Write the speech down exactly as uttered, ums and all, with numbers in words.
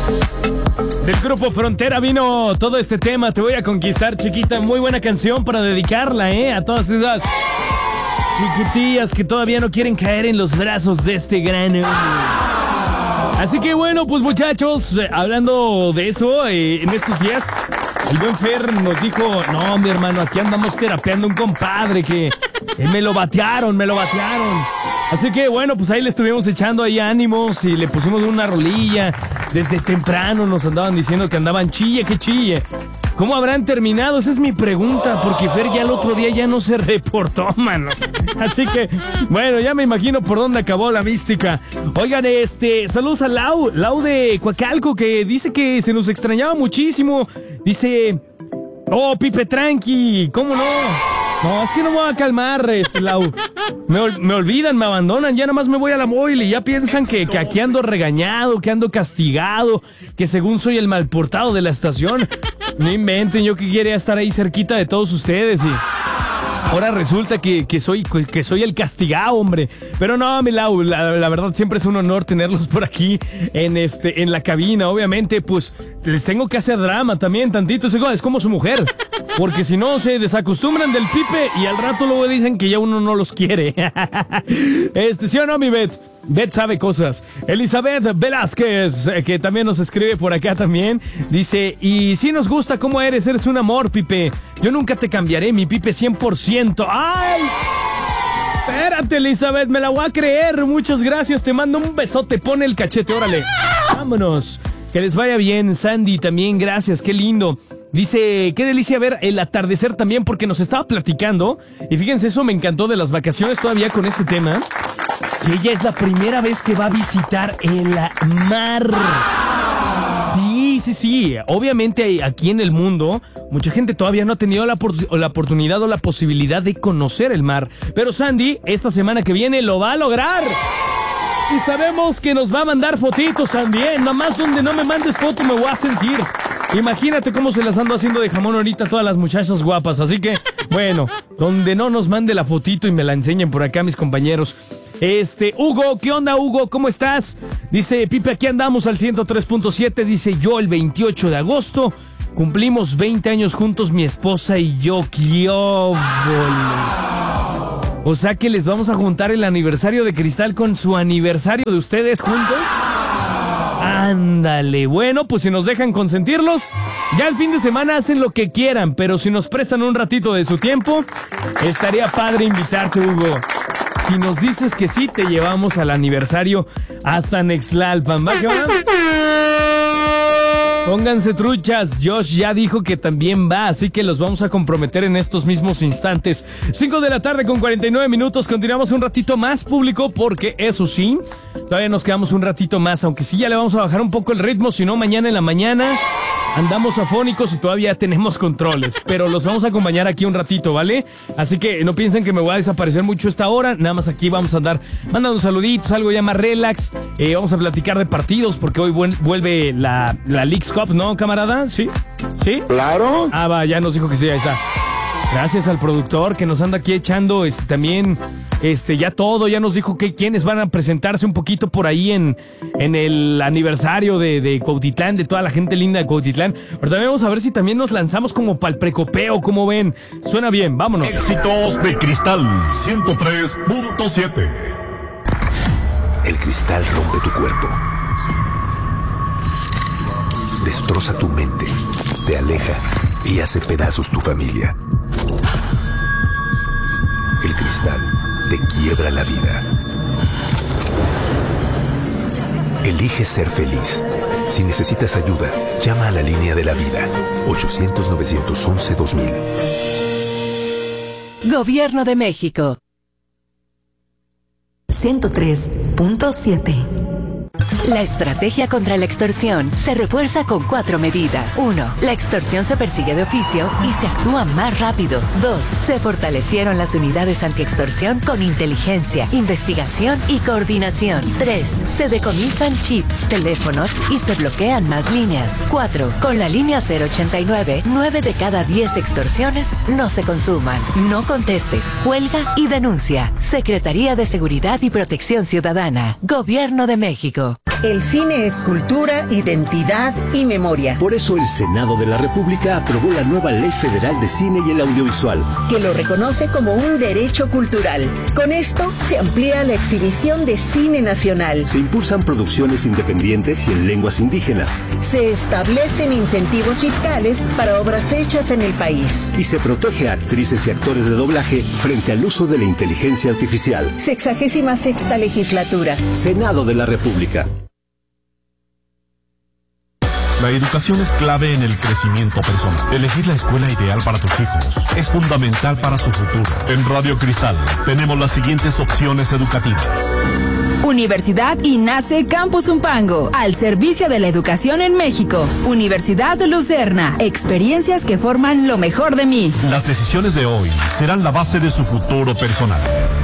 Del grupo Frontera vino todo este tema, Te voy a conquistar, chiquita. Muy buena canción para dedicarla, ¿eh? A todas esas chiquitillas que todavía no quieren caer en los brazos de este gran hombre. Así que bueno, pues muchachos, eh, hablando de eso, eh, en estos días, el buen Fer nos dijo, no, mi hermano, aquí andamos terapeando un compadre que eh, me lo batearon, me lo batearon. Así que bueno, pues ahí le estuvimos echando ahí ánimos y le pusimos una rolilla. Desde temprano nos andaban diciendo que andaban chille, que chille. ¿Cómo habrán terminado? Esa es mi pregunta, porque Fer ya el otro día ya no se reportó, mano. Así que, bueno, ya me imagino por dónde acabó la mística. Oigan, este, saludos a Lau, Lau de Coacalco, que dice que se nos extrañaba muchísimo. Dice, oh, Pipe, tranqui, ¿cómo no? No, es que no me voy a calmar, este, Lau. Me, ol- me olvidan, me abandonan, ya nada más me voy a la móvil y ya piensan que, que aquí ando regañado, que ando castigado, que según soy el malportado de la estación. No inventen, yo que quería estar ahí cerquita de todos ustedes y ahora resulta que, que, soy, que soy el castigado, hombre. Pero no, mi Lau, la, la verdad siempre es un honor tenerlos por aquí en, este, en la cabina. Obviamente, pues les tengo que hacer drama también tantito. Es como su mujer. Porque si no, se desacostumbran del Pipe y al rato luego dicen que ya uno no los quiere. Este, ¿sí o no, mi Bet? Bet sabe cosas. Elizabeth Velázquez, que también nos escribe por acá también, dice, y si nos gusta cómo eres, eres un amor, Pipe. Yo nunca te cambiaré, mi Pipe, cien por ciento. ¡Ay! Espérate, Elizabeth, me la voy a creer. Muchas gracias, te mando un besote, pone el cachete, órale. Vámonos. Que les vaya bien, Sandy, también, gracias, qué lindo. Dice, qué delicia ver el atardecer también, porque nos estaba platicando. Y fíjense, eso me encantó de las vacaciones todavía con este tema. Que ella es la primera vez que va a visitar el mar. Sí, sí, sí. Obviamente aquí en el mundo, mucha gente todavía no ha tenido la, por- la oportunidad o la posibilidad de conocer el mar. Pero Sandy, esta semana que viene lo va a lograr. Y sabemos que nos va a mandar fotitos también. Nada más donde no me mandes foto me voy a sentir. Imagínate cómo se las ando haciendo de jamón ahorita a todas las muchachas guapas. Así que, bueno, donde no nos mande la fotito y me la enseñen por acá mis compañeros. Este, Hugo, ¿qué onda, Hugo? ¿Cómo estás? Dice, Pipe, aquí andamos al ciento tres punto siete. Dice, yo el veintiocho de agosto cumplimos veinte años juntos, mi esposa y yo. ¡Qué óvole! O sea que les vamos a juntar el aniversario de Cristal con su aniversario de ustedes juntos. Ándale, bueno, pues si nos dejan consentirlos, ya el fin de semana hacen lo que quieran, pero si nos prestan un ratito de su tiempo, estaría padre invitarte, Hugo. Si nos dices que sí, te llevamos al aniversario hasta Nextlalpan. ¿Va que va? Pónganse truchas, Josh ya dijo que también va, así que los vamos a comprometer en estos mismos instantes. cinco de la tarde con cuarenta y nueve minutos, continuamos un ratito más, público, porque eso sí, todavía nos quedamos un ratito más, aunque sí ya le vamos a bajar un poco el ritmo, si no mañana en la mañana andamos afónicos y todavía tenemos controles, pero los vamos a acompañar aquí un ratito, ¿vale? Así que no piensen que me voy a desaparecer mucho esta hora, nada más aquí vamos a andar mandando saluditos, algo ya más relax, eh, vamos a platicar de partidos, porque hoy vuelve la, la Leagues Cup, ¿no, camarada? ¿Sí? ¿Sí? Claro. Ah, va, ya nos dijo que sí, ahí está. Gracias al productor que nos anda aquí echando este, también este, ya todo, ya nos dijo que quienes van a presentarse un poquito por ahí en, en el aniversario de, de Cuautitlán, de toda la gente linda de Cuautitlán. Pero también vamos a ver si también nos lanzamos como para el precopeo, como ven. Suena bien, vámonos. Éxitos de Cristal ciento tres punto siete. El cristal rompe tu cuerpo, destroza tu mente, te aleja y hace pedazos tu familia. El cristal te quiebra la vida. Elige ser feliz. Si necesitas ayuda, llama a la línea de la vida. ochocientos, novecientos once, dos mil. Gobierno de México. ciento tres punto siete. La estrategia contra la extorsión se refuerza con cuatro medidas. uno. La extorsión se persigue de oficio y se actúa más rápido. dos. Se fortalecieron las unidades antiextorsión con inteligencia, investigación y coordinación. tres. Se decomisan chips, teléfonos y se bloquean más líneas. cuatro. Con la línea cero ochenta y nueve, nueve de cada diez extorsiones no se consuman. No contestes, cuelga y denuncia. Secretaría de Seguridad y Protección Ciudadana. Gobierno de México. El cine es cultura, identidad y memoria. Por eso el Senado de la República aprobó la nueva Ley Federal de Cine y el Audiovisual, que lo reconoce como un derecho cultural. Con esto se amplía la exhibición de cine nacional. Se impulsan producciones independientes y en lenguas indígenas. Se establecen incentivos fiscales para obras hechas en el país. Y se protege a actrices y actores de doblaje frente al uso de la inteligencia artificial. Sexagésima sexta legislatura. Senado de la República. La educación es clave en el crecimiento personal. Elegir la escuela ideal para tus hijos es fundamental para su futuro. En Radio Cristal tenemos las siguientes opciones educativas. Universidad INACE Campus Zumpango, al servicio de la educación en México. Universidad Lucerna, experiencias que forman lo mejor de mí. Las decisiones de hoy serán la base de su futuro personal.